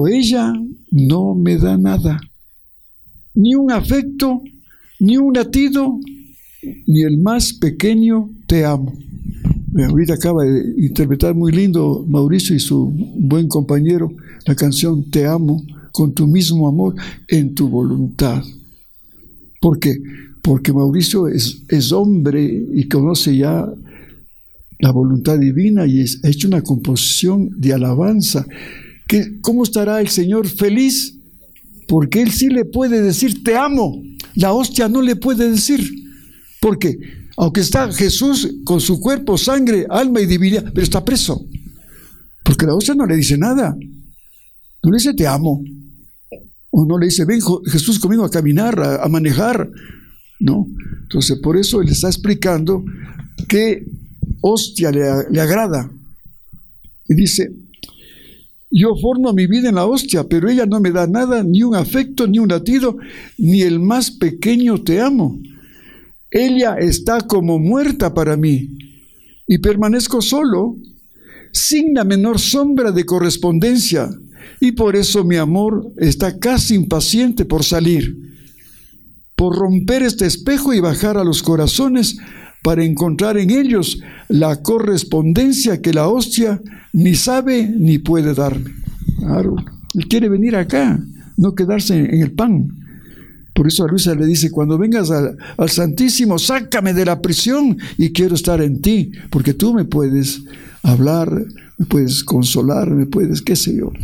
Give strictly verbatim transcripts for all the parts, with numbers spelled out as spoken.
pero ella no me da nada, ni un afecto, ni un latido, ni el más pequeño te amo. Ahorita acaba de interpretar muy lindo Mauricio y su buen compañero la canción Te amo con tu mismo amor en tu voluntad. ¿Por qué? Porque Mauricio es, es hombre y conoce ya la voluntad divina y es, ha hecho una composición de alabanza. Que, ¿cómo estará el Señor feliz? Porque Él sí le puede decir te amo. La hostia no le puede decir. ¿Por qué? Aunque está Jesús con su cuerpo, sangre, alma y divinidad, pero está preso. Porque la hostia no le dice nada. No le dice te amo. O no le dice ven Jesús conmigo a caminar, a, a manejar. No. Entonces por eso Él está explicando que hostia le, le agrada. Y dice, yo formo mi vida en la hostia, pero ella no me da nada, ni un afecto, ni un latido, ni el más pequeño te amo. Ella está como muerta para mí, y permanezco solo, sin la menor sombra de correspondencia, y por eso mi amor está casi impaciente por salir, por romper este espejo y bajar a los corazones, para encontrar en ellos la correspondencia que la hostia ni sabe ni puede darme. Claro, Él quiere venir acá, no quedarse en el pan. Por eso a Luisa le dice, cuando vengas al, al Santísimo, sácame de la prisión y quiero estar en ti, porque tú me puedes hablar, me puedes consolar, me puedes, qué sé yo.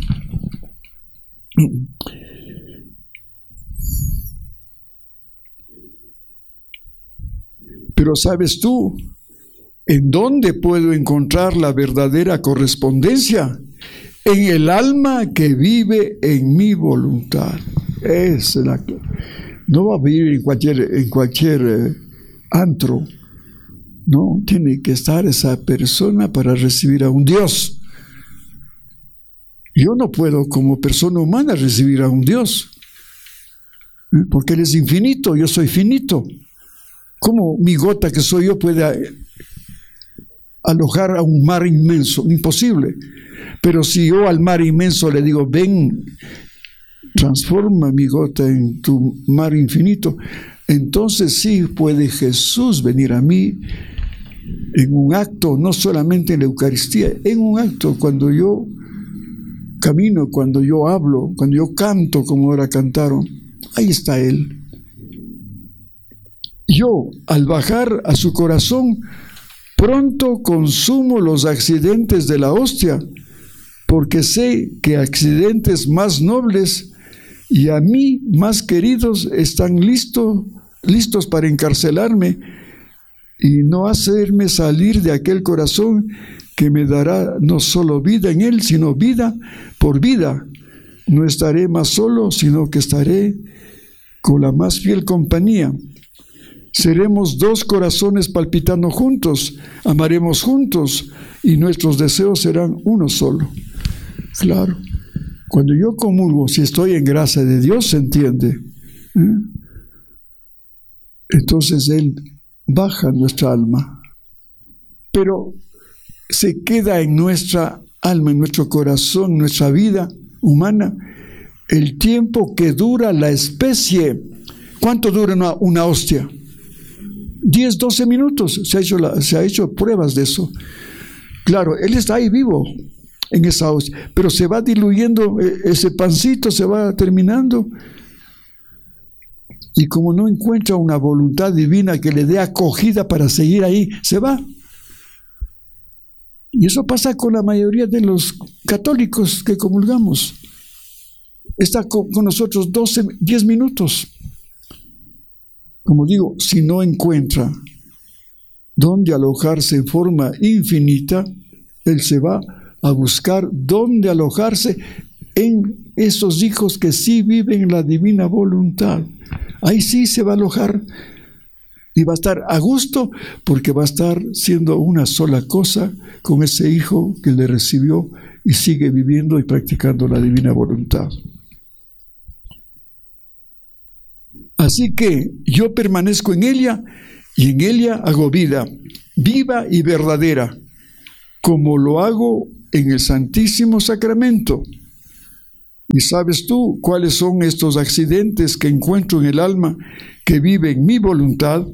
Pero ¿sabes tú en dónde puedo encontrar la verdadera correspondencia? En el alma que vive en mi voluntad. Esa es la que no va a vivir en cualquier, en cualquier eh, antro. No, tiene que estar esa persona para recibir a un Dios. Yo no puedo como persona humana recibir a un Dios, porque Él es infinito, yo soy finito. ¿Cómo mi gota que soy yo puede alojar a un mar inmenso? Imposible. Pero si yo al mar inmenso le digo, ven, transforma mi gota en tu mar infinito, entonces sí puede Jesús venir a mí en un acto, no solamente en la Eucaristía, en un acto cuando yo camino, cuando yo hablo, cuando yo canto como ahora cantaron, ahí está Él. Yo, al bajar a su corazón, pronto consumo los accidentes de la hostia, porque sé que accidentes más nobles y a mí más queridos están listos, listos para encarcelarme y no hacerme salir de aquel corazón que me dará no solo vida en Él, sino vida por vida. No estaré más solo, sino que estaré con la más fiel compañía. Seremos dos corazones palpitando juntos, amaremos juntos y nuestros deseos serán uno solo. Claro, cuando yo comulgo, si estoy en gracia de Dios, se entiende. ¿Eh? Entonces Él baja nuestra alma, pero se queda en nuestra alma, en nuestro corazón, nuestra vida humana, el tiempo que dura la especie. ¿Cuánto dura una, una hostia? diez, doce minutos, se ha hecho la, se ha hecho pruebas de eso. Claro, Él está ahí vivo en esa hostia, pero se va diluyendo ese pancito, se va terminando. Y como no encuentra una voluntad divina que le dé acogida para seguir ahí, se va. Y eso pasa con la mayoría de los católicos que comulgamos. Está con, con nosotros doce, diez minutos. Como digo, si no encuentra dónde alojarse en forma infinita, Él se va a buscar dónde alojarse en esos hijos que sí viven la divina voluntad. Ahí sí se va a alojar y va a estar a gusto porque va a estar siendo una sola cosa con ese hijo que le recibió y sigue viviendo y practicando la divina voluntad. Así que yo permanezco en ella y en ella hago vida, viva y verdadera, como lo hago en el Santísimo Sacramento. ¿Y sabes tú cuáles son estos accidentes que encuentro en el alma que vive en mi voluntad?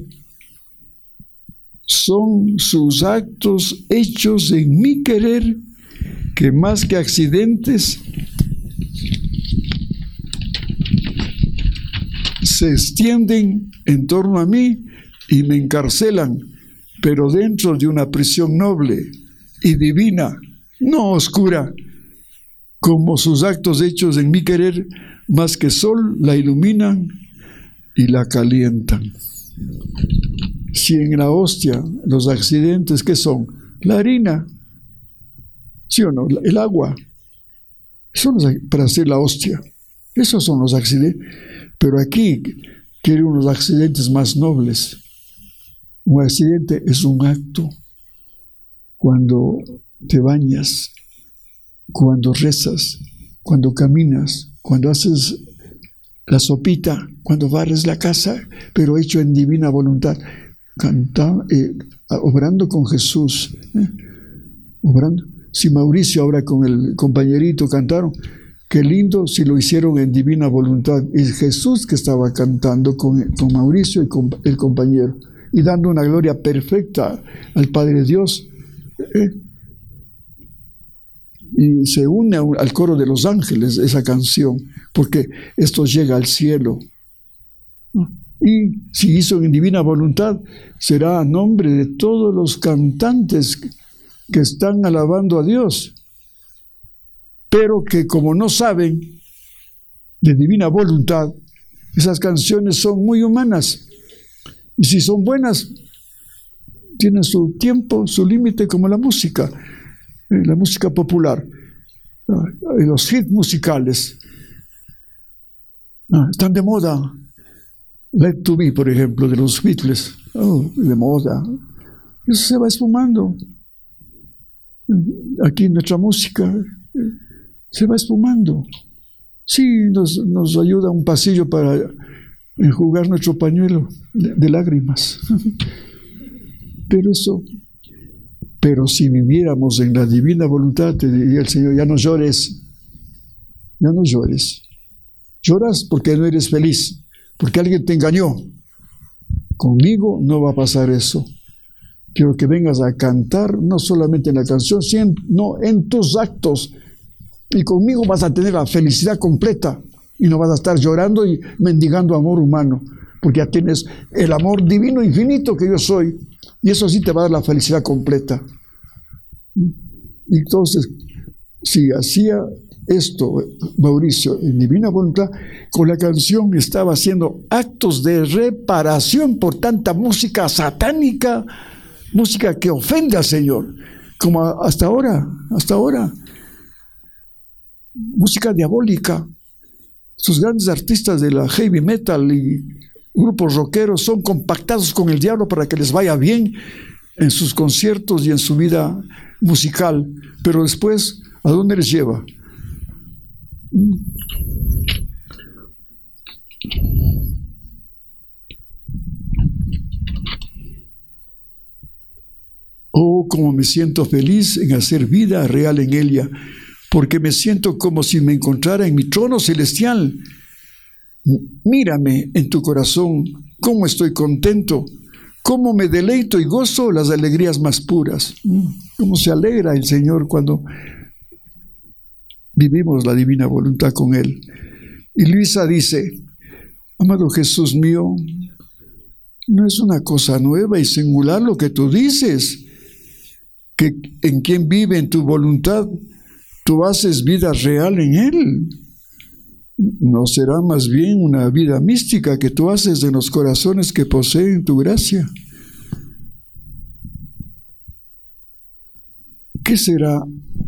Son sus actos hechos en mi querer, que más que accidentes se extienden en torno a mí y me encarcelan, pero dentro de una prisión noble y divina, no oscura, como sus actos hechos en mi querer, más que sol, la iluminan y la calientan. Si en la hostia los accidentes, ¿qué son? La harina, ¿sí o no? El agua, son los, para hacer la hostia, esos son los accidentes. Pero aquí quiere unos accidentes más nobles. Un accidente es un acto. Cuando te bañas, cuando rezas, cuando caminas, cuando haces la sopita, cuando barres la casa, pero hecho en divina voluntad, canta, eh, obrando con Jesús, eh, obrando. Si Mauricio ahora con el compañerito cantaron, qué lindo si lo hicieron en divina voluntad. Es Jesús que estaba cantando con, con Mauricio y con el compañero, y dando una gloria perfecta al Padre Dios. Eh, y se une a un, al coro de los ángeles esa canción, porque esto llega al cielo. Y si hizo en divina voluntad, será a nombre de todos los cantantes que están alabando a Dios, pero que como no saben de divina voluntad, esas canciones son muy humanas, y si son buenas, tienen su tiempo, su límite, como la música, eh, la música popular, eh, los hits musicales, ah, están de moda. Let to Be, por ejemplo, de los Beatles, oh, de moda, eso se va esfumando. Aquí nuestra música se va esfumando. Sí, nos, nos ayuda un pasillo para enjugar nuestro pañuelo de, de lágrimas. Pero eso, pero si viviéramos en la divina voluntad, te diría el Señor, ya no llores, ya no llores. Lloras porque no eres feliz, porque alguien te engañó. Conmigo no va a pasar eso. Quiero que vengas a cantar, no solamente en la canción, sino en tus actos. Y conmigo vas a tener la felicidad completa y no vas a estar llorando y mendigando amor humano, porque ya tienes el amor divino infinito que yo soy, y eso sí te va a dar la felicidad completa. Y entonces, si hacía esto Mauricio en divina voluntad, con la canción estaba haciendo actos de reparación por tanta música satánica, música que ofende al Señor, como hasta ahora, hasta ahora. Música diabólica. Sus grandes artistas de la heavy metal y grupos rockeros son compactados con el diablo para que les vaya bien en sus conciertos y en su vida musical. Pero después, ¿a dónde les lleva? Oh, cómo me siento feliz en hacer vida real en ella, porque me siento como si me encontrara en mi trono celestial. Mírame en tu corazón, cómo estoy contento, cómo me deleito y gozo las alegrías más puras. Cómo se alegra el Señor cuando vivimos la divina voluntad con Él. Y Luisa dice, amado Jesús mío, no es una cosa nueva y singular lo que tú dices, que en quien vive en tu voluntad, tú haces vida real en Él. ¿No será más bien una vida mística que tú haces en los corazones que poseen tu gracia? ¿Qué será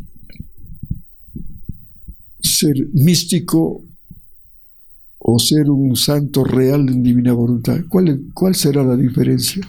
ser místico o ser un santo real en divina voluntad? ¿Cuál, cuál será la diferencia?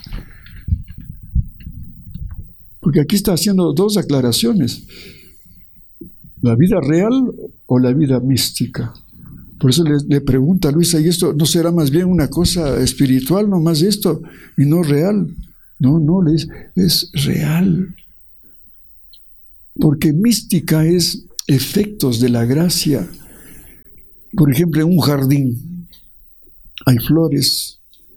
Porque aquí está haciendo dos aclaraciones. ¿La vida real o la vida mística? Por eso le, le pregunta a Luisa, ¿y esto no será más bien una cosa espiritual, no más esto, y no real? No, no, le dice, es real. Porque mística es efectos de la gracia, Por ejemplo, en un jardín hay flores.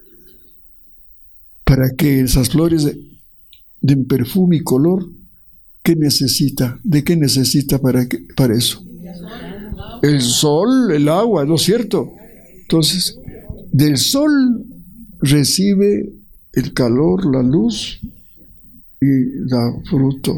Para que esas flores den perfume y color, ¿qué necesita? ¿De qué necesita para, que, para eso? El sol, el agua, ¿no es cierto? Entonces, del sol recibe el calor, la luz y da fruto.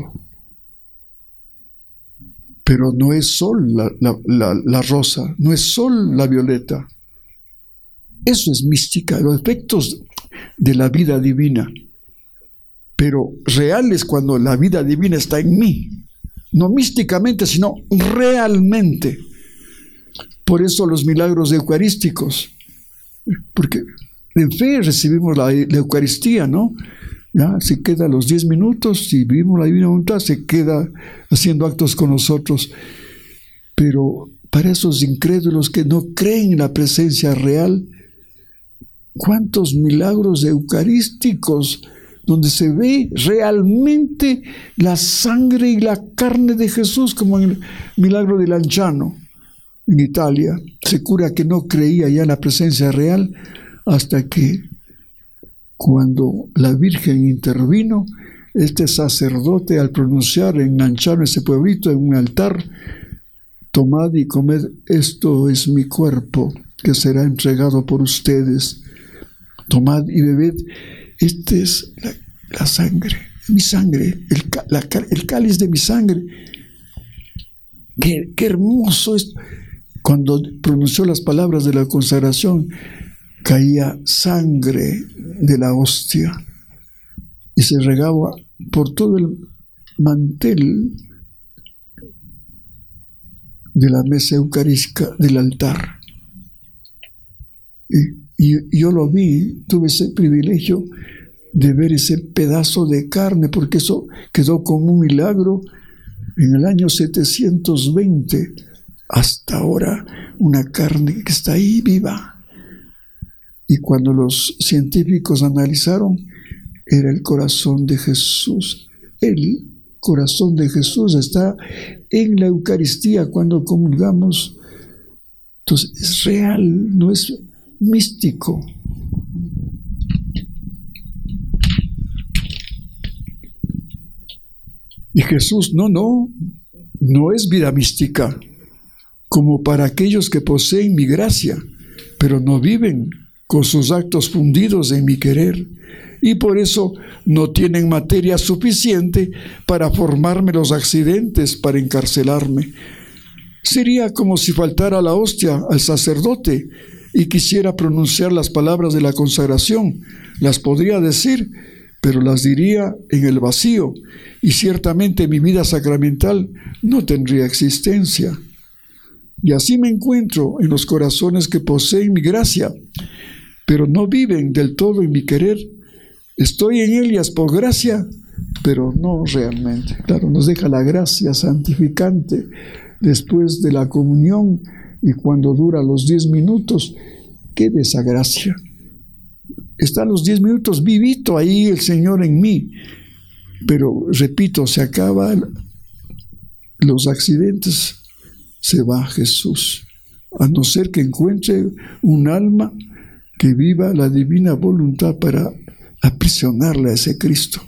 Pero no es sol la, la, la, la rosa, no es sol la violeta. Eso es mística, los efectos de la vida divina. Pero reales cuando la vida divina está en mí. No místicamente, sino realmente. Por eso los milagros eucarísticos. Porque en fe recibimos la, la Eucaristía, ¿no? Ya se queda los diez minutos, si vivimos la divina voluntad, se queda haciendo actos con nosotros. Pero para esos incrédulos que no creen en la presencia real, ¿cuántos milagros eucarísticos donde se ve realmente la sangre y la carne de Jesús, como en el milagro de Lanciano en Italia? Se cura que no creía ya en la presencia real hasta que cuando la Virgen intervino, este sacerdote al pronunciar en Lanciano, ese pueblito, en un altar: tomad y comed, esto es mi cuerpo que será entregado por ustedes. Tomad y bebed, esta es la, la sangre, mi sangre, el, la, el cáliz de mi sangre. Qué, qué hermoso es. Cuando pronunció las palabras de la consagración, caía sangre de la hostia y se regaba por todo el mantel de la mesa eucarística del altar. Y Y yo lo vi, tuve ese privilegio de ver ese pedazo de carne, porque eso quedó como un milagro en el año setecientos veinte. Hasta ahora, una carne que está ahí viva. Y cuando los científicos analizaron, era el corazón de Jesús. El corazón de Jesús está en la Eucaristía cuando comulgamos. Entonces, es real, no es místico. Y Jesús, no, no, no es vida mística, como para aquellos que poseen mi gracia, pero no viven con sus actos fundidos en mi querer, y por eso no tienen materia suficiente para formarme los accidentes para encarcelarme. Sería como si faltara la hostia al sacerdote y quisiera pronunciar las palabras de la consagración. Las podría decir, pero las diría en el vacío, y ciertamente mi vida sacramental no tendría existencia. Y así me encuentro en los corazones que poseen mi gracia, pero no viven del todo en mi querer. Estoy en ellas por gracia, pero no realmente. Claro, nos deja la gracia santificante después de la comunión, y cuando dura los diez minutos, qué desgracia. Están los diez minutos vivito ahí el Señor en mí, pero repito, se acaban los accidentes, se va Jesús, a no ser que encuentre un alma que viva la divina voluntad para aprisionarle a ese Cristo.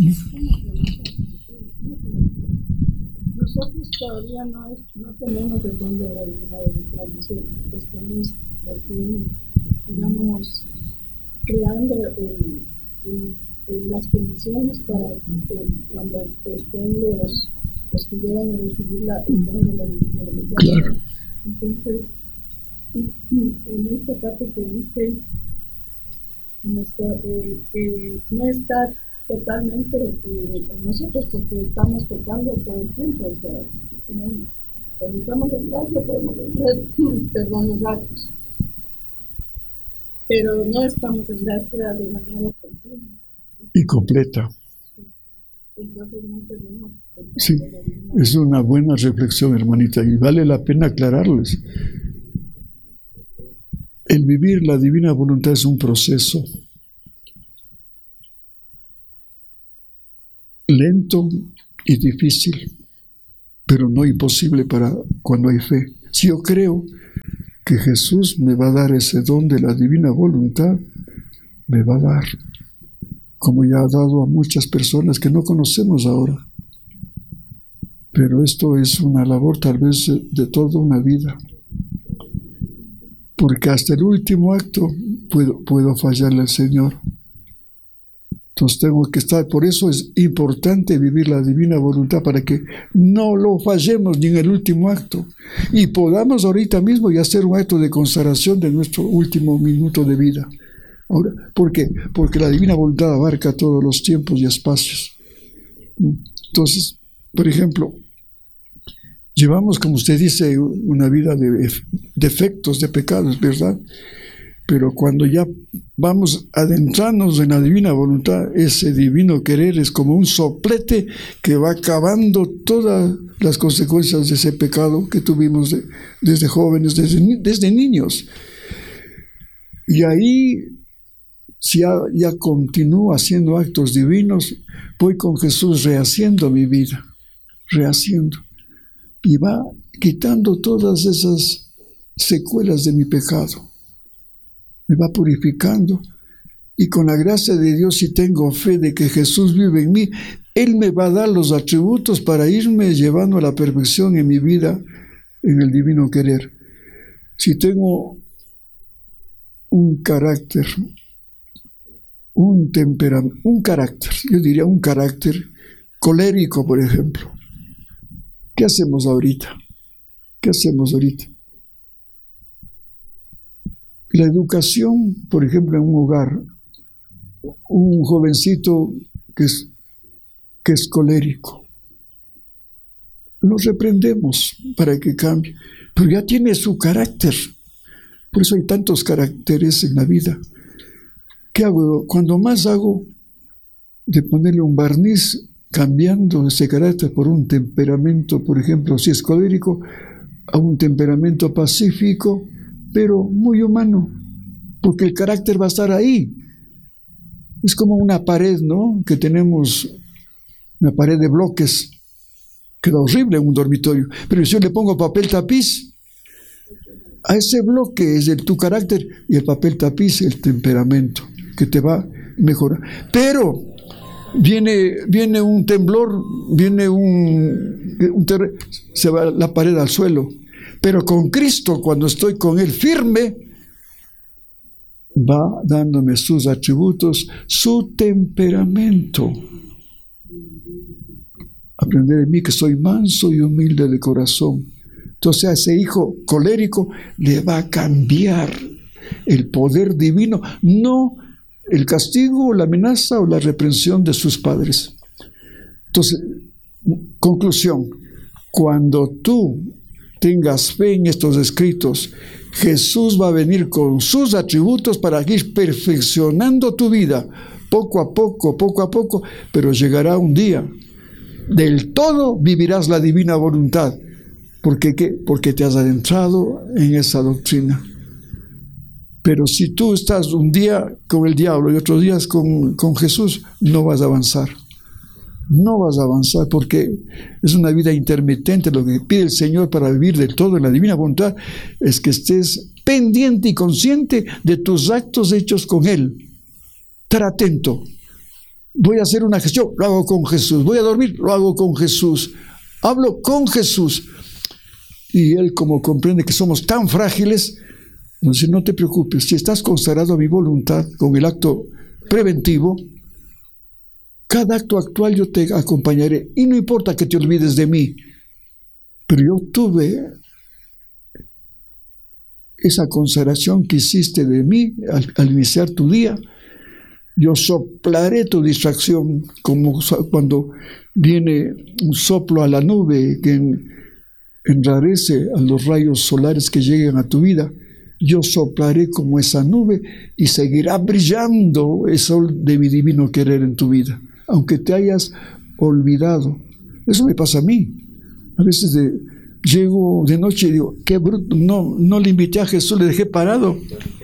Nosotros todavía no, es, no tenemos el don de la divina voluntad, estamos así, digamos, creando el, el, el, las condiciones para que cuando estén los, los que llevan a recibir la, el don de la divina voluntad. Claro. Entonces, en esta parte que dice, nuestro, eh, eh, no estar totalmente eh, en nosotros, porque estamos tocando todo el tiempo, o sea, no, cuando estamos en gracia podemos hacer perdón los actos, pero no estamos en gracia de manera continua y completa. Entonces no tenemos. Sí, es una buena reflexión, hermanita, y vale la pena aclararles. El vivir la divina voluntad es un proceso lento y difícil, pero no imposible para cuando hay fe. Si yo creo que Jesús me va a dar ese don de la divina voluntad, me va a dar, como ya ha dado a muchas personas que no conocemos ahora. Pero esto es una labor tal vez de toda una vida, porque hasta el último acto puedo, puedo fallarle al Señor. Entonces tengo que estar, por eso es importante vivir la divina voluntad, para que no lo fallemos ni en el último acto, y podamos ahorita mismo ya hacer un acto de consagración de nuestro último minuto de vida. Ahora, ¿por qué? Porque la divina voluntad abarca todos los tiempos y espacios. Entonces, por ejemplo, llevamos, como usted dice, una vida de defectos, de pecados, ¿verdad? Pero cuando ya vamos adentrándonos en la divina voluntad, ese divino querer es como un soplete que va acabando todas las consecuencias de ese pecado que tuvimos de, desde jóvenes, desde, desde niños. Y ahí, si ya, ya continúo haciendo actos divinos, voy con Jesús rehaciendo mi vida, rehaciendo. Y va quitando todas esas secuelas de mi pecado. Me va purificando, y con la gracia de Dios, si tengo fe de que Jesús vive en mí, Él me va a dar los atributos para irme llevando a la perfección en mi vida, en el divino querer. Si tengo un carácter, un temperamento, un carácter, yo diría un carácter colérico, por ejemplo, ¿qué hacemos ahorita? ¿Qué hacemos ahorita? La educación, por ejemplo, en un hogar, un jovencito que es, que es colérico, lo reprendemos para que cambie, pero ya tiene su carácter. Por eso hay tantos caracteres en la vida. ¿Qué hago? Cuando más hago de ponerle un barniz, cambiando ese carácter por un temperamento, por ejemplo, si es colérico, a un temperamento pacífico, pero muy humano, porque el carácter va a estar ahí. Es como una pared, ¿no? Que tenemos, una pared de bloques, queda horrible en un dormitorio, pero si yo le pongo papel tapiz, a ese bloque es el, tu carácter, y el papel tapiz el temperamento, que te va a mejorar. Pero viene, viene un temblor, viene un, un terreno, se va la pared al suelo. Pero con Cristo, cuando estoy con Él firme, va dándome sus atributos, su temperamento. Aprender de mí que soy manso y humilde de corazón. Entonces a ese hijo colérico le va a cambiar el poder divino, no el castigo, la amenaza o la reprensión de sus padres. Entonces, conclusión, cuando tú tengas fe en estos escritos, Jesús va a venir con sus atributos para ir perfeccionando tu vida, poco a poco, poco a poco, pero llegará un día, del todo vivirás la divina voluntad. ¿Por qué? ¿Qué? Porque te has adentrado en esa doctrina. Pero si tú estás un día con el diablo y otros días con, con Jesús, no vas a avanzar. No vas a avanzar, porque es una vida intermitente. Lo que pide el Señor para vivir del todo en la divina voluntad es que estés pendiente y consciente de tus actos hechos con Él. Estar atento. Voy a hacer una gestión, lo hago con Jesús. Voy a dormir, lo hago con Jesús. Hablo con Jesús. Y Él, como comprende que somos tan frágiles, nos dice: no te preocupes, si estás consagrado a mi voluntad con el acto preventivo, cada acto actual yo te acompañaré, y no importa que te olvides de mí, pero yo tuve esa consagración que hiciste de mí al, al iniciar tu día. Yo soplaré tu distracción, como cuando viene un soplo a la nube que en, enrarece a los rayos solares que lleguen a tu vida. Yo soplaré como esa nube y seguirá brillando el sol de mi divino querer en tu vida, aunque te hayas olvidado. Eso me pasa a mí. A veces de, llego de noche y digo: qué bruto, no, no le invité a Jesús, le dejé parado.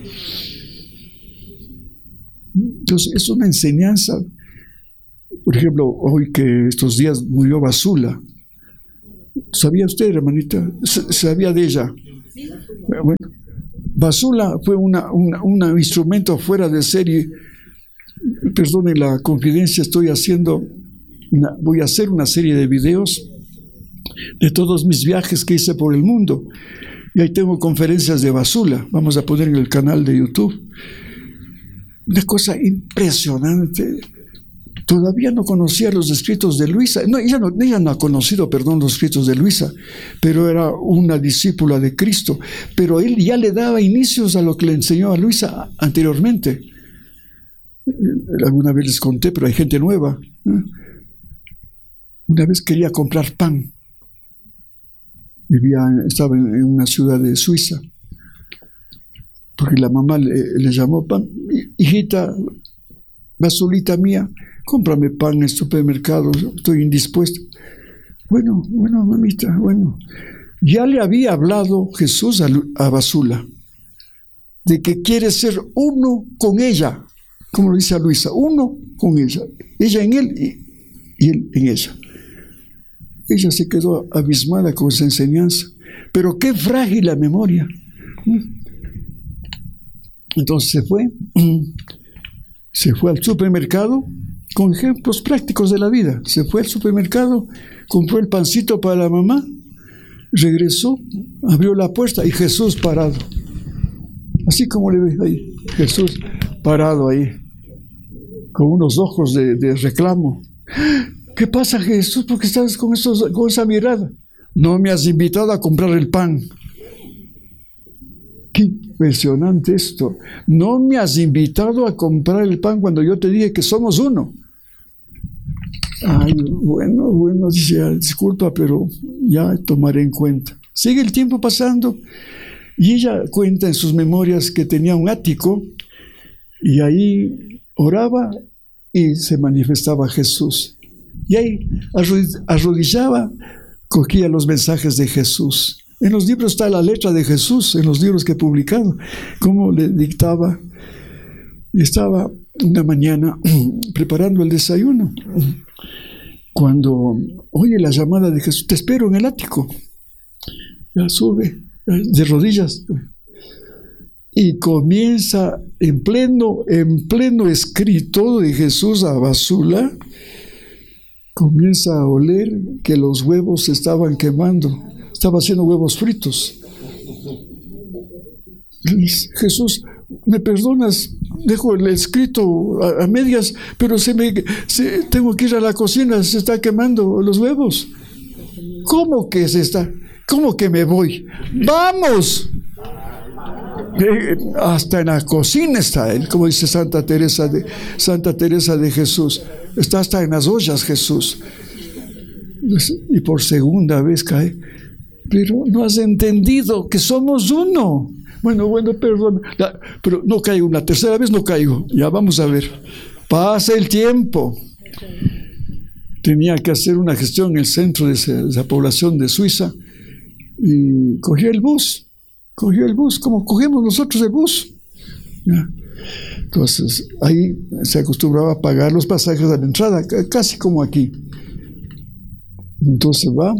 Entonces es una enseñanza. Por ejemplo, hoy que estos días murió Basula, ¿sabía usted, hermanita? ¿Sabía de ella? Bueno, Basula fue una, una, un instrumento fuera de serie. Perdone la confidencia, estoy haciendo una, voy a hacer una serie de videos de todos mis viajes que hice por el mundo. Y ahí tengo conferencias de Basula. Vamos a poner en el canal de YouTube. Una cosa impresionante. Todavía no conocía los escritos de Luisa. No, ella no, ella no ha conocido, perdón, los escritos de Luisa, pero era una discípula de Cristo. Pero él ya le daba inicios a lo que le enseñó a Luisa anteriormente. Alguna vez les conté, pero hay gente nueva. Una vez quería comprar pan. Vivía, estaba en una ciudad de Suiza. Porque la mamá le, le llamó, pan, hijita, Basulita mía, cómprame pan en el supermercado, estoy indispuesto. Bueno, bueno, mamita, bueno. Ya le había hablado Jesús a, a Basula, de que quiere ser uno con ella, como lo dice a Luisa, uno con ella, ella en él y, y él en ella. Ella se quedó abismada con esa enseñanza, pero qué frágil la memoria. Entonces se fue, se fue al supermercado, con ejemplos prácticos de la vida. Se fue al supermercado, compró el pancito para la mamá, regresó, abrió la puerta y Jesús parado. Así como le ve ahí, Jesús parado ahí, con unos ojos de, de reclamo. ¿Qué pasa, Jesús? ¿Por qué estás con, esos, con esa mirada? No me has invitado a comprar el pan. Qué impresionante esto. No me has invitado a comprar el pan cuando yo te dije que somos uno. Ay, bueno, bueno, dice, disculpa, pero ya tomaré en cuenta. Sigue el tiempo pasando y ella cuenta en sus memorias que tenía un ático y ahí oraba y se manifestaba Jesús. Y ahí arrodillaba, cogía los mensajes de Jesús. En los libros está la letra de Jesús, en los libros que he publicado, cómo le dictaba. Y estaba una mañana preparando el desayuno, cuando oye la llamada de Jesús, te espero en el ático. Ya sube, de rodillas. Y comienza en pleno, en pleno escrito de Jesús a Basula, comienza a oler que los huevos se estaban quemando. Estaba haciendo huevos fritos. Jesús, ¿me perdonas? Dejo el escrito a, a medias, pero se me, se, tengo que ir a la cocina, se está quemando los huevos. ¿Cómo que se está? ¿Cómo que me voy? ¡Vamos! Eh, hasta en la cocina está él, como dice Santa Teresa de, Santa Teresa de Jesús. Está hasta en las ollas Jesús. Y por segunda vez cae. Pero no has entendido que somos uno. Bueno, bueno, perdón. La, pero no caigo. La tercera vez no caigo. Ya vamos a ver. Pasa el tiempo. Tenía que hacer una gestión en el centro de esa, de esa población de Suiza. Y cogí el bus. Cogió el bus, como cogemos nosotros el bus. ¿Ya? Entonces, ahí se acostumbraba a pagar los pasajes a la entrada, casi como aquí. Entonces va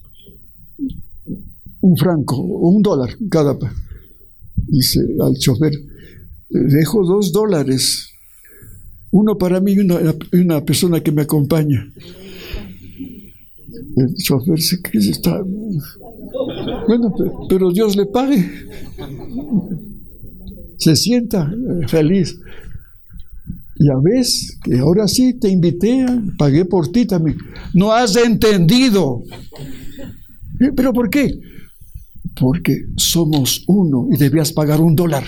un franco, o un dólar cada. Dice al chofer, dejo dos dólares, uno para mí y una, una persona que me acompaña. El chofer se que está... Bueno, pero Dios le pague. Se sienta feliz. Ya ves que ahora sí te invité, pagué por ti también. No has entendido. ¿Pero por qué? Porque somos uno y debías pagar un dólar.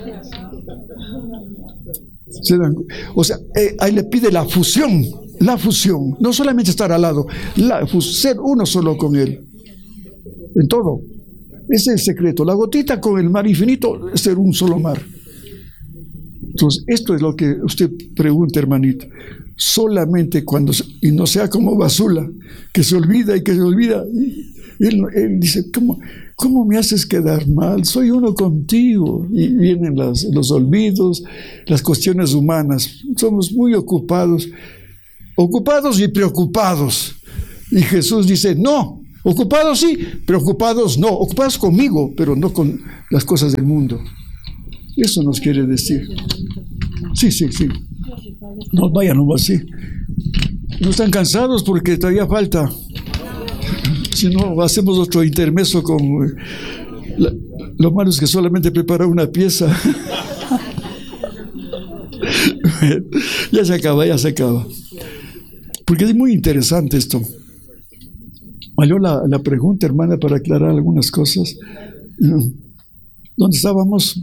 O sea, eh, ahí le pide la fusión, la fusión. No solamente estar al lado, la, ser uno solo con él. En todo. Ese es el secreto. La gotita con el mar infinito es ser un solo mar. Entonces, esto es lo que usted pregunta, hermanita. Solamente cuando, y no sea como Basula, que se olvida y que se olvida. Él, él dice, ¿cómo, ¿cómo me haces quedar mal? Soy uno contigo. Y vienen las, los olvidos, las cuestiones humanas. Somos muy ocupados, ocupados y preocupados. Y Jesús dice, no. Ocupados sí, preocupados no. Ocupados conmigo, pero no con las cosas del mundo. Eso nos quiere decir. Sí, sí, sí. No vayan nomás así. No están cansados porque todavía falta. Si no, hacemos otro intermeso con... La, lo malo es que solamente prepara una pieza. Ya se acaba, ya se acaba. Porque es muy interesante esto. Yo la, la pregunta, hermana, para aclarar algunas cosas. ¿Dónde estábamos?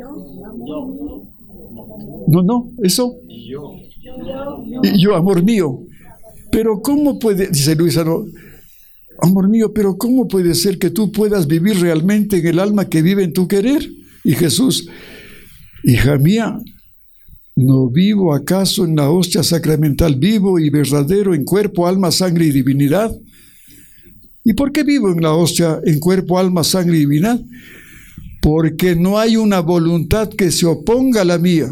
No, no, eso. Y yo, amor mío. Pero ¿cómo puede, dice Luisa, no, amor mío, pero ¿cómo puede ser que tú puedas vivir realmente en el alma que vive en tu querer? Y Jesús, hija mía, ¿no vivo acaso en la hostia sacramental vivo y verdadero en cuerpo, alma, sangre y divinidad? ¿Y por qué vivo en la hostia en cuerpo, alma, sangre y divinidad? Porque no hay una voluntad que se oponga a la mía.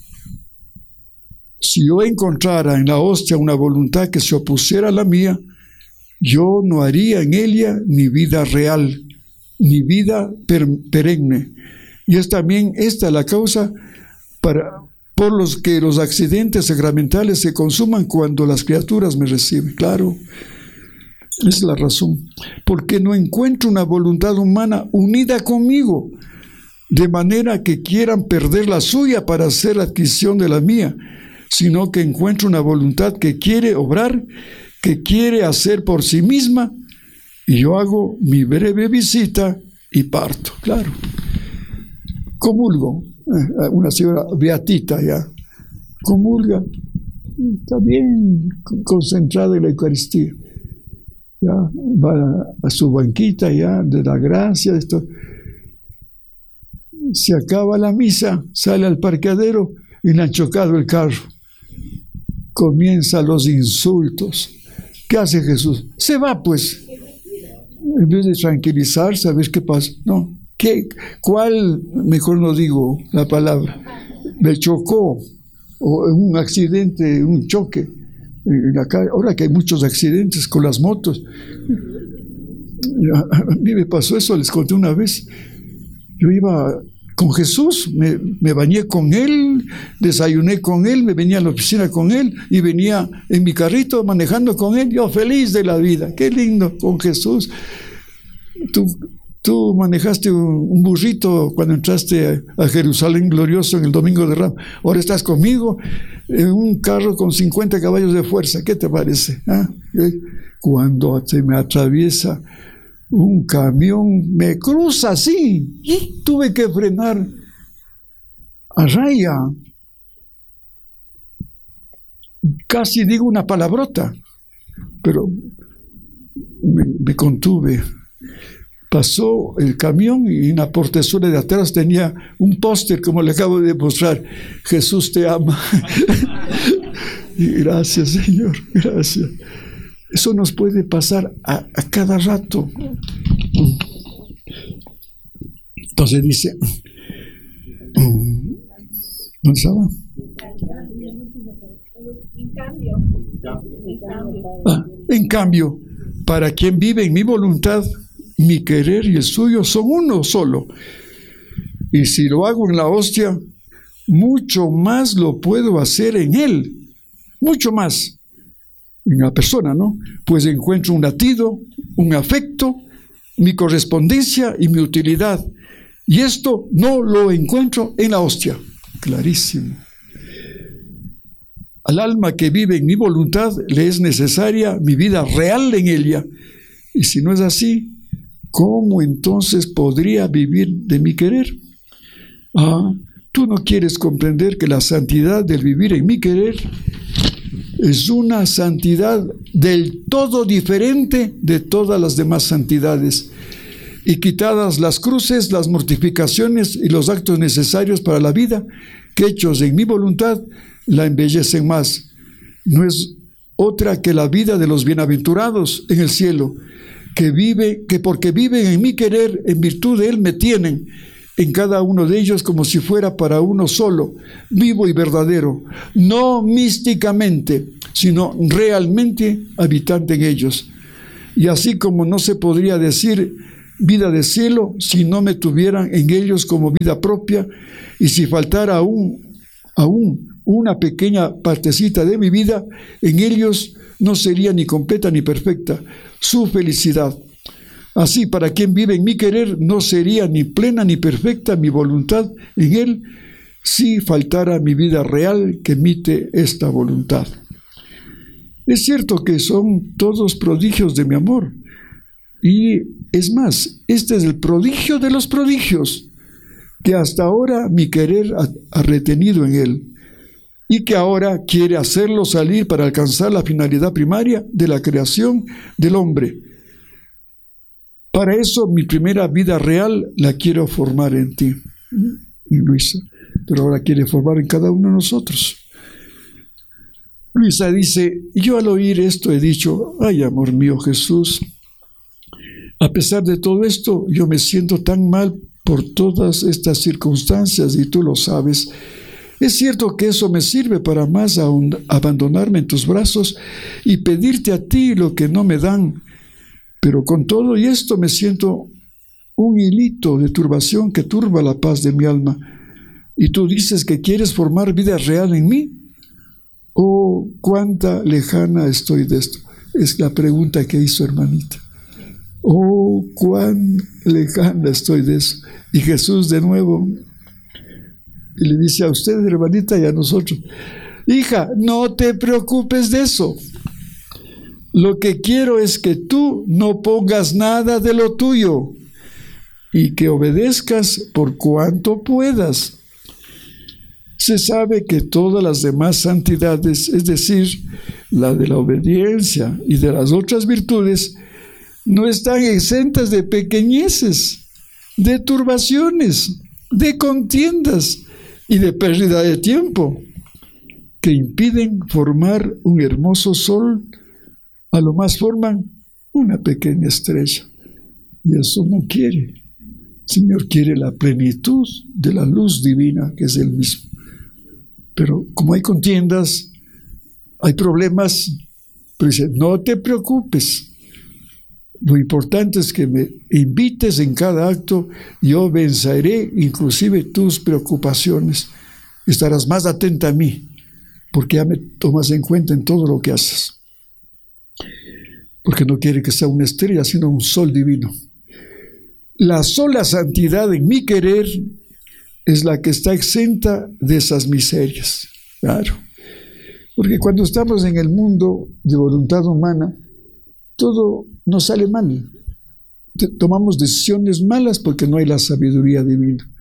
Si yo encontrara en la hostia una voluntad que se opusiera a la mía, yo no haría en ella ni vida real, ni vida per perenne. Y es también esta la causa para, por los que los accidentes sacramentales se consuman cuando las criaturas me reciben. Claro, esa es la razón. Porque no encuentro una voluntad humana unida conmigo, de manera que quieran perder la suya para hacer la adquisición de la mía, sino que encuentro una voluntad que quiere obrar, que quiere hacer por sí misma, y yo hago mi breve visita y parto. Claro, comulgo, eh, una señora beatita ya, comulga, está bien concentrada en la Eucaristía, ya va a, a su banquita ya de la gracia, esto. Se acaba la misa, sale al parqueadero y le han chocado el carro. Comienzan los insultos. ¿Qué hace Jesús? Se va, pues. En vez de tranquilizarse, a ver qué pasa. No. ¿Qué? ¿Cuál? Mejor no digo la palabra. Me chocó. O un accidente, un choque. En la calle. Ahora que hay muchos accidentes con las motos. A mí me pasó eso, les conté una vez. Yo iba con Jesús, me, me bañé con Él, desayuné con Él, me venía a la oficina con Él y venía en mi carrito manejando con Él, yo feliz de la vida. Qué lindo con Jesús. Tú, tú manejaste un, un burrito cuando entraste a, a Jerusalén glorioso en el Domingo de Ramos. Ahora estás conmigo en un carro con cincuenta caballos de fuerza. ¿Qué te parece? ¿Ah? Cuando se me atraviesa un camión, me cruza así, y tuve que frenar a raya. Casi digo una palabrota, pero me, me contuve. Pasó el camión y en la portezuela de atrás tenía un póster, como le acabo de mostrar: Jesús te ama. Y gracias, Señor, gracias. Eso nos puede pasar a, a cada rato. Entonces dice, ¿dónde estaba? En cambio, Ah, en cambio, para quien vive en mi voluntad, mi querer y el suyo son uno solo. Y si lo hago en la hostia, mucho más lo puedo hacer en él. Mucho más. En la persona, ¿no? Pues encuentro un latido, un afecto, mi correspondencia y mi utilidad. Y esto no lo encuentro en la hostia. Clarísimo. Al alma que vive en mi voluntad le es necesaria mi vida real en ella. Y si no es así, ¿cómo entonces podría vivir de mi querer? Ah, tú no quieres comprender que la santidad del vivir en mi querer es una santidad del todo diferente de todas las demás santidades. Y quitadas las cruces, las mortificaciones y los actos necesarios para la vida, que hechos en mi voluntad, la embellecen más. No es otra que la vida de los bienaventurados en el cielo, que vive, que porque viven en mi querer, en virtud de él me tienen, en cada uno de ellos como si fuera para uno solo, vivo y verdadero, no místicamente, sino realmente habitante en ellos. Y así como no se podría decir vida de cielo si no me tuvieran en ellos como vida propia, y si faltara aún, aún una pequeña partecita de mi vida, en ellos no sería ni completa ni perfecta su felicidad. Así, para quien vive en mi querer, no sería ni plena ni perfecta mi voluntad en él, si faltara mi vida real que emite esta voluntad. Es cierto que son todos prodigios de mi amor, y es más, este es el prodigio de los prodigios, que hasta ahora mi querer ha, ha retenido en él, y que ahora quiere hacerlo salir para alcanzar la finalidad primaria de la creación del hombre. Para eso mi primera vida real la quiero formar en ti, y Luisa, pero ahora quiere formar en cada uno de nosotros. Luisa dice, yo al oír esto he dicho, ay, amor mío Jesús, a pesar de todo esto, yo me siento tan mal por todas estas circunstancias, y tú lo sabes. Es cierto que eso me sirve para más aún abandonarme en tus brazos y pedirte a ti lo que no me dan, pero con todo y esto me siento un hilito de turbación que turba la paz de mi alma. Y tú dices que quieres formar vida real en mí. Oh, cuánta lejana estoy de esto. Es la pregunta que hizo hermanita. Oh, cuán lejana estoy de eso. Y Jesús de nuevo, y le dice a usted, hermanita, y a nosotros, hija, no te preocupes de eso. Lo que quiero es que tú no pongas nada de lo tuyo y que obedezcas por cuanto puedas. Se sabe que todas las demás santidades, es decir, la de la obediencia y de las otras virtudes, no están exentas de pequeñeces, de turbaciones, de contiendas y de pérdida de tiempo, que impiden formar un hermoso sol, a lo más forman una pequeña estrella. Y eso no quiere. El Señor quiere la plenitud de la luz divina, que es Él mismo. Pero como hay contiendas, hay problemas, pero dice, no te preocupes. Lo importante es que me invites en cada acto, yo venceré inclusive tus preocupaciones. Estarás más atenta a mí, porque ya me tomas en cuenta en todo lo que haces. Porque no quiere que sea una estrella, sino un sol divino. La sola santidad en mi querer es la que está exenta de esas miserias. Claro. Porque cuando estamos en el mundo de voluntad humana, todo nos sale mal. Tomamos decisiones malas porque no hay la sabiduría divina.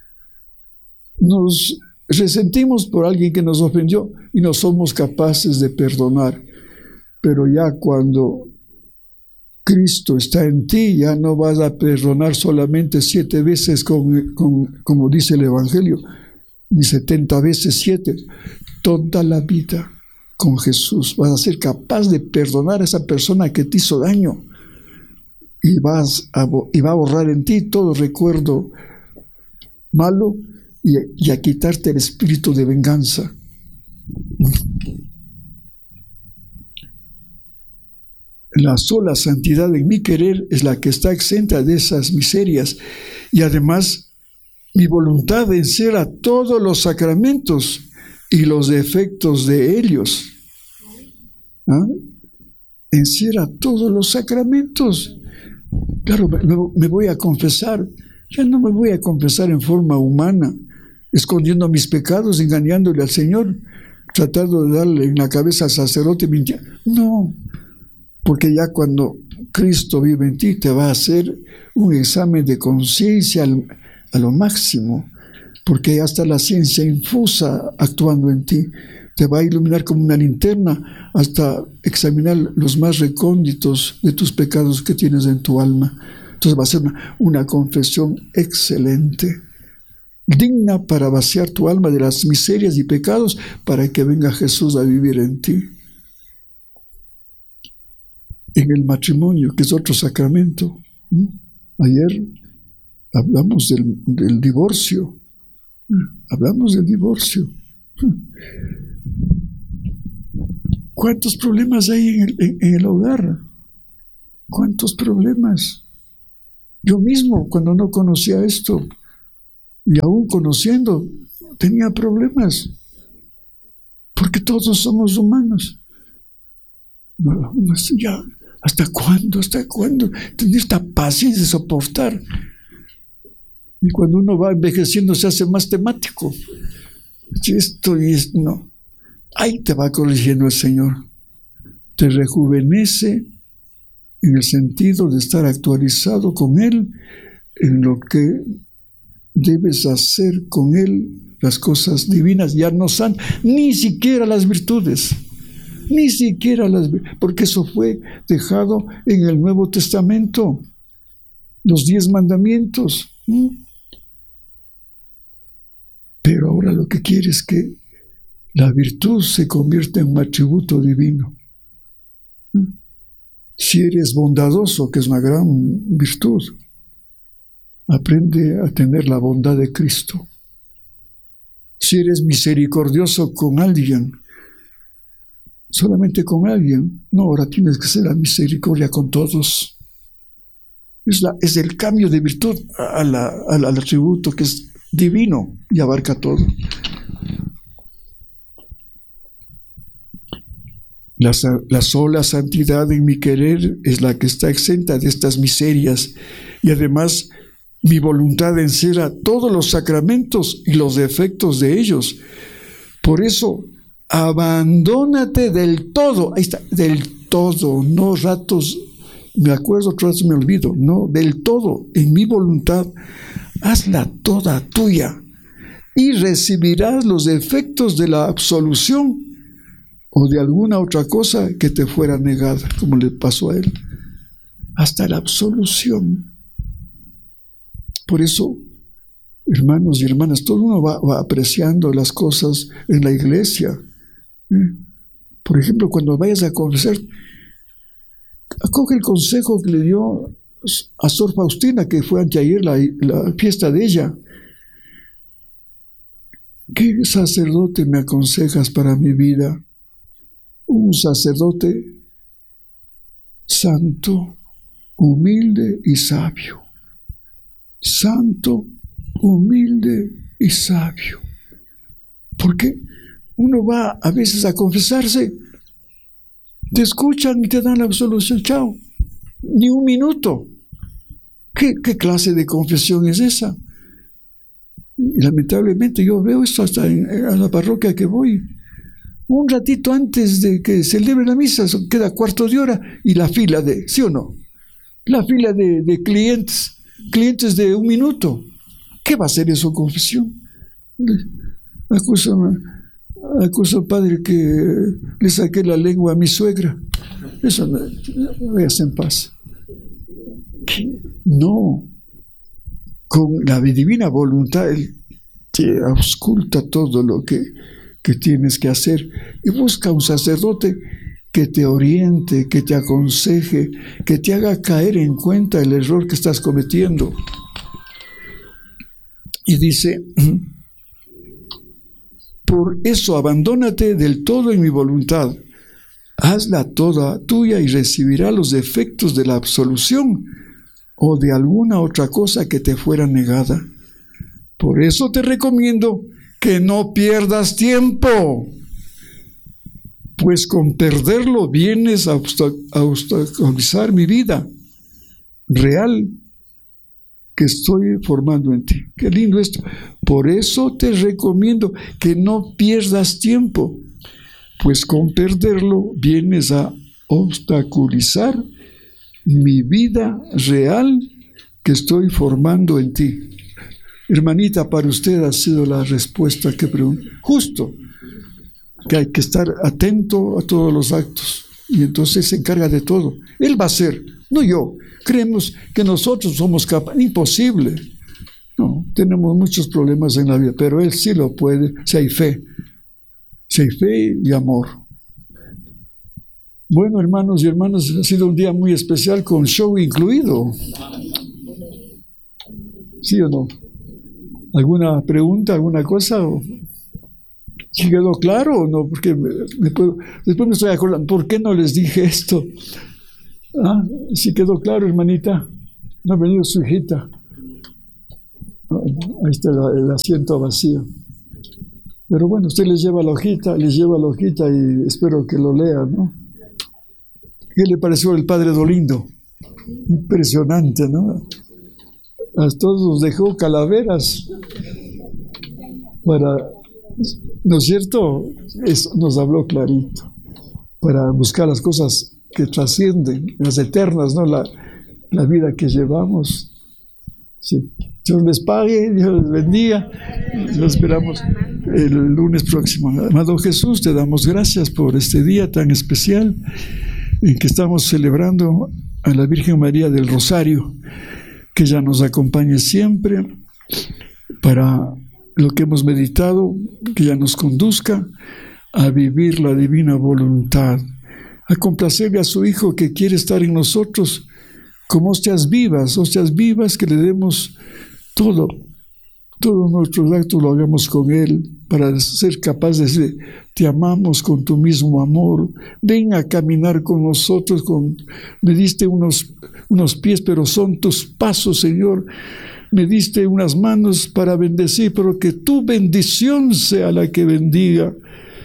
Nos resentimos por alguien que nos ofendió y no somos capaces de perdonar. Pero ya cuando Cristo está en ti, ya no vas a perdonar solamente siete veces, con, con, como dice el Evangelio, ni setenta veces siete. Toda la vida con Jesús vas a ser capaz de perdonar a esa persona que te hizo daño, y, vas a, y va a borrar en ti todo recuerdo malo y, y a quitarte el espíritu de venganza. La sola santidad en mi querer es la que está exenta de esas miserias, y además mi voluntad de vencer a todos los sacramentos y los defectos de ellos. ¿Ah? Encierra todos los sacramentos. Claro, me, me voy a confesar. Ya no me voy a confesar en forma humana, escondiendo mis pecados, engañándole al Señor, tratando de darle en la cabeza al sacerdote mintiendo. No, porque ya cuando Cristo vive en ti, te va a hacer un examen de conciencia al, a lo máximo, porque ya está la ciencia infusa actuando en ti. Te va a iluminar como una linterna hasta examinar los más recónditos de tus pecados que tienes en tu alma. Entonces va a ser una, una confesión excelente, digna para vaciar tu alma de las miserias y pecados, para que venga Jesús a vivir en ti. En el matrimonio, que es otro sacramento. Ayer hablamos del, del divorcio. Hablamos del divorcio. ¿Cuántos problemas hay en el, en, en el hogar? ¿Cuántos problemas? Yo mismo, cuando no conocía esto, y aún conociendo, tenía problemas, porque todos somos humanos. No, no sé ya, ¿hasta cuándo? ¿Hasta cuándo? Tener esta paciencia de soportar. Y cuando uno va envejeciendo se hace más temático. Si esto y esto, no. Ahí te va corrigiendo el Señor. Te rejuvenece en el sentido de estar actualizado con Él en lo que debes hacer con Él, las cosas divinas. Ya no son ni siquiera las virtudes. Ni siquiera las, porque eso fue dejado en el Nuevo Testamento, los diez mandamientos. ¿Mm? Pero ahora lo que quiere es que la virtud se convierta en un atributo divino. ¿Mm? Si eres bondadoso, que es una gran virtud, aprende a tener la bondad de Cristo. Si eres misericordioso con alguien, solamente con alguien, no, ahora tienes que ser la misericordia con todos. Es, la, es el cambio de virtud a la, a la, al atributo que es divino y abarca todo. La, la sola santidad en mi querer es la que está exenta de estas miserias, y además mi voluntad encierra todos los sacramentos y los defectos de ellos. Por eso, abandónate del todo. Ahí está, del todo, no ratos, me acuerdo, otros ratos me olvido, no, del todo, en mi voluntad, hazla toda tuya y recibirás los efectos de la absolución o de alguna otra cosa que te fuera negada, como le pasó a él, hasta la absolución. Por eso, hermanos y hermanas, todo uno va, va apreciando las cosas en la iglesia. Por ejemplo, cuando vayas a confesar, acoge el consejo que le dio a Sor Faustina, que fue anteayer la, la fiesta de ella. ¿Qué sacerdote me aconsejas para mi vida? Un sacerdote santo, humilde y sabio. Santo, humilde y sabio. ¿Por qué? Uno va a veces a confesarse, te escuchan y te dan la absolución, chao, ni un minuto. ¿Qué, qué clase de confesión es esa? Y lamentablemente yo veo esto hasta en, en la parroquia que voy. Un ratito antes de que celebre la misa, queda cuarto de hora y la fila de, ¿sí o no? La fila de, de clientes, clientes de un minuto. ¿Qué va a ser eso, confesión? Acuso, acuso al padre que le saqué la lengua a mi suegra. Eso no, veas en paz. ¿Qué? No. Con la divina voluntad, Él te ausculta todo lo que, que tienes que hacer y busca un sacerdote que te oriente, que te aconseje, que te haga caer en cuenta el error que estás cometiendo. Y dice, por eso abandónate del todo en mi voluntad, hazla toda tuya y recibirás los efectos de la absolución o de alguna otra cosa que te fuera negada. Por eso te recomiendo que no pierdas tiempo, pues con perderlo vienes a obstaculizar mi vida real que estoy formando en ti. Qué lindo esto. Por eso te recomiendo que no pierdas tiempo, pues con perderlo vienes a obstaculizar mi vida real que estoy formando en ti. Hermanita, para usted ha sido la respuesta que pregunto. Justo, que hay que estar atento a todos los actos y entonces se encarga de todo. Él va a hacer, no yo. Creemos que nosotros somos capaces. Imposible. No, tenemos muchos problemas en la vida, pero Él sí lo puede, si hay fe. Si hay fe y amor. Bueno, hermanos y hermanas, ha sido un día muy especial con show incluido. ¿Sí o no? ¿Alguna pregunta, alguna cosa? ¿Sí quedó claro o no? Porque me, me puedo, después me estoy acordando, ¿por qué no les dije esto? Ah, ¿sí quedó claro, hermanita? No ha venido su hijita. Ahí está el, el asiento vacío. Pero bueno, usted les lleva la hojita, les lleva la hojita y espero que lo lean, ¿no? ¿Qué le pareció el padre Dolindo? Impresionante, ¿no? A todos nos dejó calaveras para, ¿no es cierto? Es, nos habló clarito, para buscar las cosas que trascienden, las eternas, ¿no? La, la vida que llevamos. Sí. Dios les pague, Dios les bendiga. Lo esperamos el lunes próximo. Amado Jesús, te damos gracias por este día tan especial en que estamos celebrando a la Virgen María del Rosario, que ella nos acompañe siempre para lo que hemos meditado, que ella nos conduzca a vivir la divina voluntad, a complacerle a su Hijo que quiere estar en nosotros como hostias vivas, hostias vivas que le demos todo, todos nuestros actos lo hagamos con Él, para ser capaces de decir, te amamos con tu mismo amor, ven a caminar con nosotros, con, me diste unos, unos pies, pero son tus pasos, Señor, me diste unas manos para bendecir, pero que tu bendición sea la que bendiga.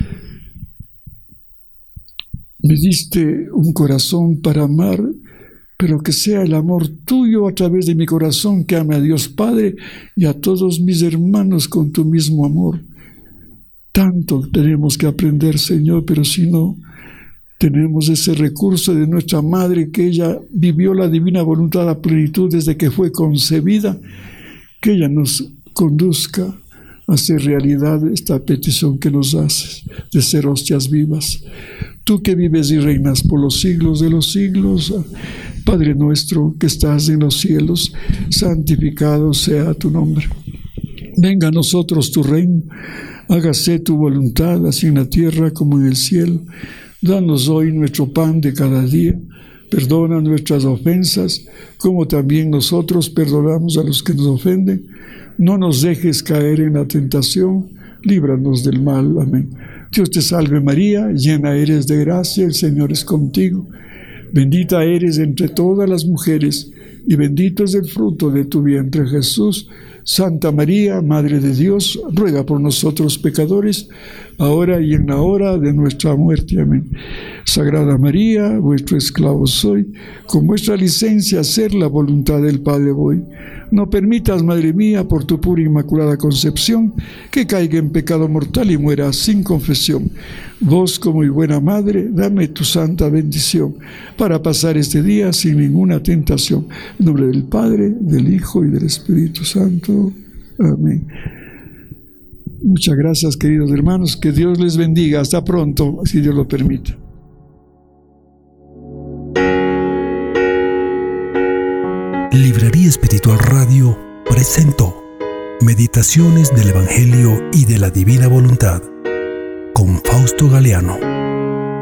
Me diste un corazón para amar, pero que sea el amor tuyo a través de mi corazón que ame a Dios Padre y a todos mis hermanos con tu mismo amor. Tanto tenemos que aprender, Señor, pero si no tenemos ese recurso de nuestra Madre, que ella vivió la divina voluntad a plenitud desde que fue concebida, que ella nos conduzca a hacer realidad esta petición que nos haces de ser hostias vivas. Tú que vives y reinas por los siglos de los siglos, Padre nuestro que estás en los cielos, santificado sea tu nombre. Venga a nosotros tu reino, hágase tu voluntad, así en la tierra como en el cielo. Danos hoy nuestro pan de cada día. Perdona nuestras ofensas, como también nosotros perdonamos a los que nos ofenden. No nos dejes caer en la tentación, líbranos del mal. Amén. Dios te salve María, llena eres de gracia, el Señor es contigo. Bendita eres entre todas las mujeres, y bendito es el fruto de tu vientre, Jesús. Santa María, Madre de Dios, ruega por nosotros pecadores, ahora y en la hora de nuestra muerte. Amén. Sagrada María, vuestro esclavo soy, con vuestra licencia hacer la voluntad del Padre voy. No permitas, Madre mía, por tu pura e inmaculada concepción, que caiga en pecado mortal y muera sin confesión. Vos, como mi buena Madre, dame tu santa bendición, para pasar este día sin ninguna tentación. En nombre del Padre, del Hijo y del Espíritu Santo. Amén. Muchas gracias, queridos hermanos. Que Dios les bendiga. Hasta pronto, si Dios lo permite. Librería Espiritual Radio presentó Meditaciones del Evangelio y de la Divina Voluntad con Fausto Galeano.